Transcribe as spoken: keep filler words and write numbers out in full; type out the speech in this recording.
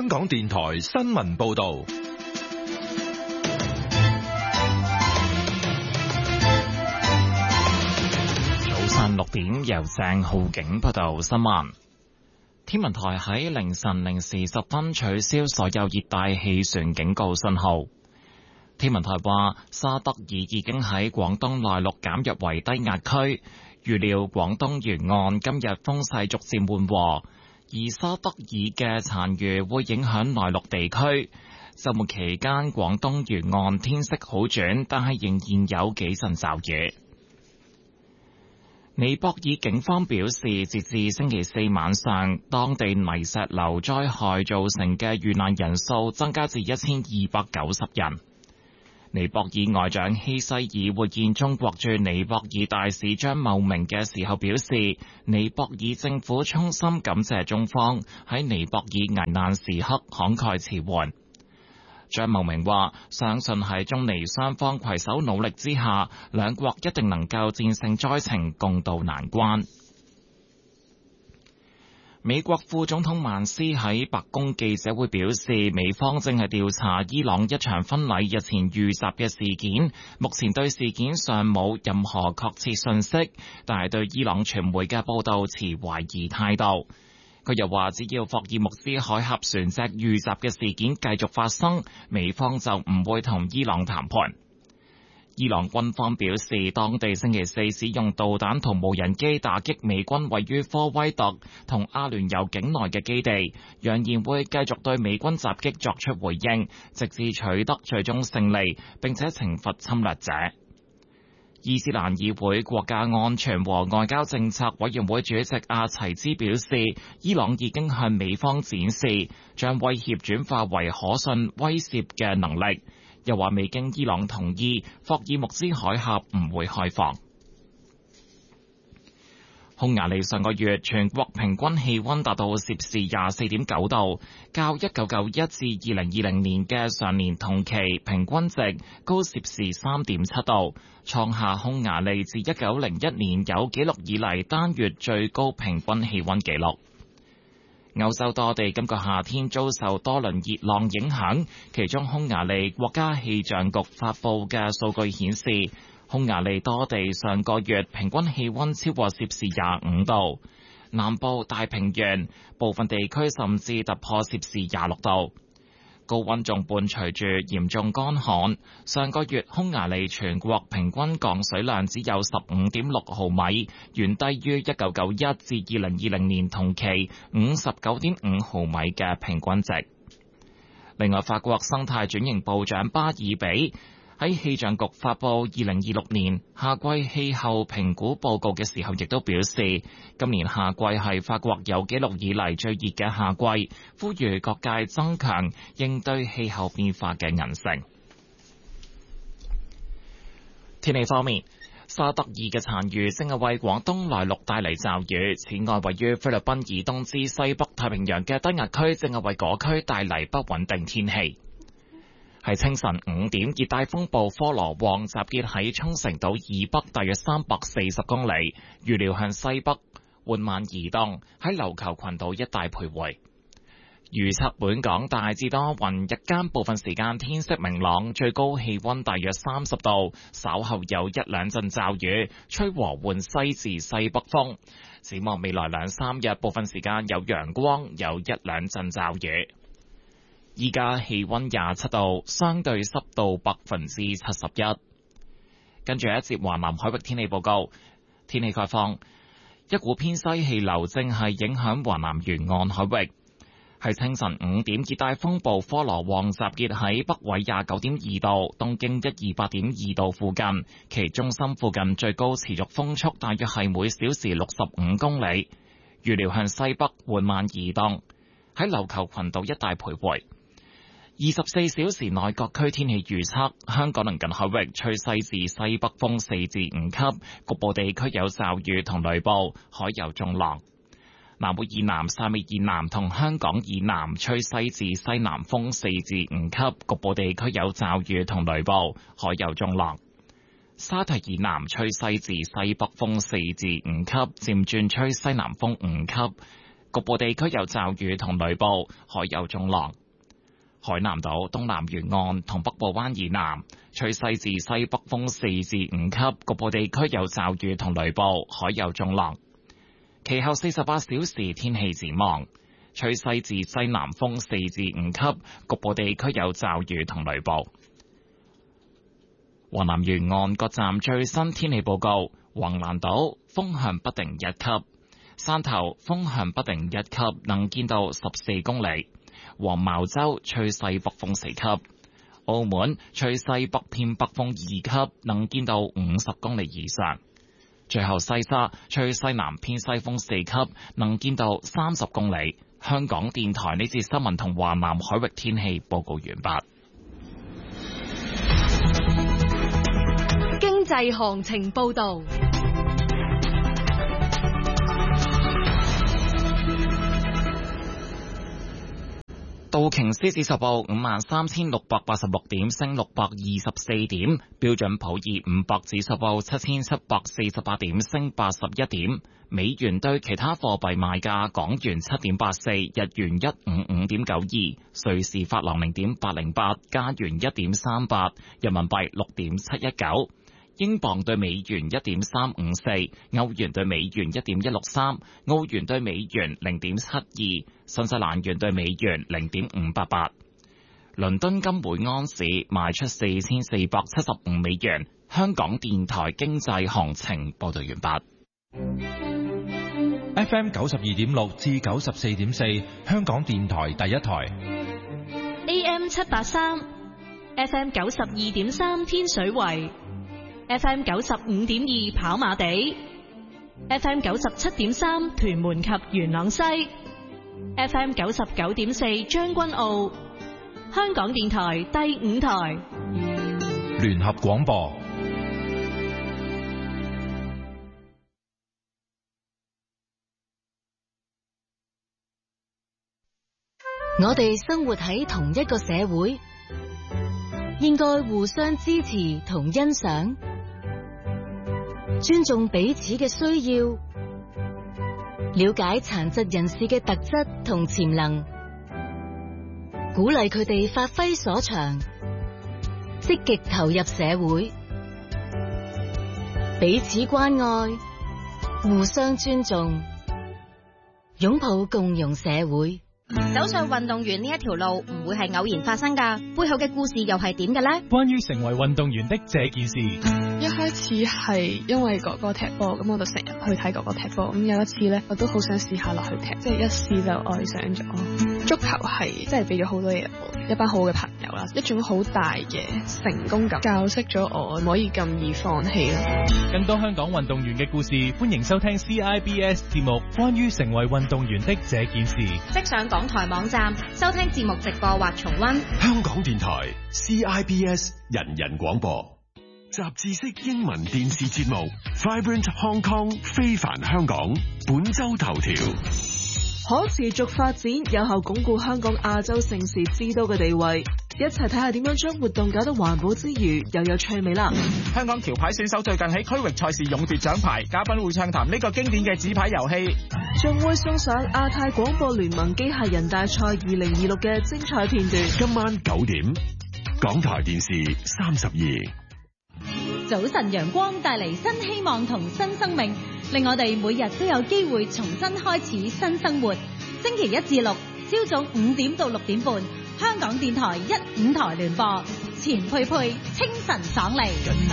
香港電台新聞報道。 早上六點，由鄭浩景報道新聞。天文台喺凌晨零時十分取消所有熱帶氣旋警告信號。天文台話，沙德爾已經喺廣東內陸減弱為低壓區，預料廣東沿岸今日風勢逐漸緩和，而沙德爾嘅殘餘會影響內陸地區。週末期間，廣東沿岸天色好轉，但係仍然有幾陣驟雨。尼泊爾警方表示，截至星期四晚上，當地泥石流災害造成嘅遇難人數增加至一千二百九十人。尼泊爾外長希西爾會見中國駐尼泊爾大使張茂明嘅時候表示，尼泊爾政府衷心感謝中方喺尼泊爾危難時刻慷慨辭援。張茂明話，相信喺中尼雙方攜手努力之下，兩國一定能夠戰勝災情，共渡難關。美國副總統曼斯喺白宮記者會表示，美方正係調查伊朗一場婚禮日前遇襲嘅事件，目前對事件尚冇任何確切信息，但係對伊朗傳媒嘅報道持懷疑態度。佢又話，只要霍爾木茲海峽船隻遇襲嘅事件繼續發生，美方就唔會同伊朗談判。伊朗軍方表示，當地星期四使用導彈同無人機打擊美軍位於科威特同阿聯酋境內嘅基地，揚言會繼續對美軍襲擊作出回應，直至取得最終勝利，並且懲罰侵略者。伊斯蘭議會國家安全和外交政策委員會主席阿齊茲表示，伊朗已經向美方展示將威脅轉化為可信威懾嘅能力。又話未經伊朗同意，霍爾木茲海峽唔會開放。匈牙利上個月全國平均氣溫達到攝氏廿四點九度，較一九九一至二零二零年嘅上年同期平均值高攝氏三點七度，創下匈牙利自一九零一年有紀錄以嚟單月最高平均氣溫紀錄。歐洲多地今個夏天遭受多輪熱浪影響，其中匈牙利國家氣象局發佈嘅數據顯示，匈牙利多地上個月平均氣溫超過攝氏廿五度，南部大平原部分地區甚至突破攝氏廿六度。高溫仲伴隨住嚴重乾旱，上個月匈牙利全國平均降水量只有十五點六毫米，遠低於一九九一至二零二零年同期五十九點五毫米嘅平均值。另外，法國生態轉型部長巴爾比喺氣象局發佈二零二六年夏季氣候評估報告嘅時候，亦都表示，今年夏季係法國有紀錄以嚟最熱嘅夏季，呼籲各界增強應對氣候變化嘅韌性。天氣方面，沙德爾嘅殘餘正係為廣東內陸帶嚟驟雨，此外，位於菲律賓以東至西北太平洋嘅低壓區正係為嗰區帶嚟不穩定天氣。喺清晨五點，熱帶風暴科羅旺集結喺沖繩島以北大約三百四十公里，預料向西北緩慢移動，喺琉球群島一帶徘徊。預測本港大致多雲，日間部分時間天色明朗，最高氣溫大約三十度，稍後有一兩陣驟雨，吹和緩西至西北風。展望未來兩三日，部分時間有陽光，有一兩陣驟雨。依家氣溫廿七度，相對濕度百分之七十一。跟住一節華南海域天氣報告，天氣概況，一股偏西氣流正係影響華南沿岸海域。喺清晨五點，熱帶風暴科羅旺集結喺北緯廿九點二度、東經一二八點二度附近，其中心附近最高持續風速大約係每小時六十五公里，預料向西北緩慢移動，喺琉球群島一帶徘徊。二十四小時內各區天氣預測：香港鄰近海域吹西至西北風四至五級，局部地區有驟雨同雷暴，海有中浪。南會以南、汕尾以南同香港以南吹西至西南風四至五級，局部地區有驟雨同雷暴，海有中浪。沙堤以南吹西至西北風四至五級，漸轉吹西南風五級。 局部地區有驟雨同雷暴，海有中浪。海南島東南沿岸同北部灣以南吹西至西北風四至五級，局部地區有驟雨同雷暴，海有中浪。其後四十八小時天氣展望，吹西至西南風四至五級，局部地區有驟雨同雷暴。華南沿岸各站最新天氣報告：橫瀾島風向不定一級，汕頭風向不定一級，能見度十四公里；黃茅洲吹西北風四級，澳門吹西北偏北風二級，能見度五十公里以上。最後西沙吹西南偏西風四級，能見度三十公里。香港電台呢節新聞同華南海域天氣報告完畢。 經濟行情報道。 道瓊斯指數報五萬三千六百八十六點，升六百二十四點。標準普爾五百指數報七千七百四十八點，升八十一點。美元對其他貨幣賣價：港元七點八四，日元一五五點九二，瑞士法郎零點八零八，加元一點三八，人民幣六點七一九。英鎊對美元一點三五四，歐元對美元一點一六三，澳元對美元零點七二，新西蘭元對美元零點五八八。倫敦金每盎司賣出四千四百七十五美元。香港電台經濟行情報道完畢。 F M 九十二點六至九十四點四，香港電台第一台。 A M 七八三 ，F M 九十二點三天水圍。F M 九十五點二跑馬地 ，F M 九十七點三屯門及元朗西 ，F M 九十九點四將軍澳，香港電台第五台聯合廣播。 我哋生活喺同一個社會，應該互相支持同欣賞。尊重彼此嘅需要，了解殘疾人士嘅特質同潛能，鼓勵佢哋發揮所長，積極投入社會，彼此關愛，互相尊重，擁抱共融社會。 走上運動員呢一條路唔會係偶然發生㗎，背後嘅故事又係點嘅呢？ 關於成為運動員的這件事， 一開始係因為哥哥踢波，咁我就成日去睇哥哥踢波。咁有一次咧，我都好想試下落去踢，即係一試就愛上咗。足球係真係俾咗好多嘢我，一班好嘅朋友啦，一種好大嘅成功感，教識咗我唔可以咁易放棄啦。 更多香港運動員嘅故事，歡迎收聽 C I B S 節目《關於成為運動員的這件事》， 即上港台網站收聽節目直播或重溫。 香港電台 C I B S 人人廣播，雜誌式英文電視節目 Vibrant Hong Kong 非凡香港本周頭條。 可持續發展有效鞏固香港亞洲盛事之都嘅地位，一齊睇下點樣將活動搞得環保之餘又有趣味啦！ 香港橋牌選手最近喺區域賽事勇奪獎牌，嘉賓會暢談呢個經典嘅紙牌遊戲， 仲會送上亞太廣播聯盟機械人大賽二零二六嘅精彩片段。 今晚九點，港台電視三十二。 早晨陽光帶嚟新希望同新生命，令我哋每日都有機會重新開始新生活。星期一至六朝早五點到六點半，香港電台一五台聯播，錢佩佩清晨爽利。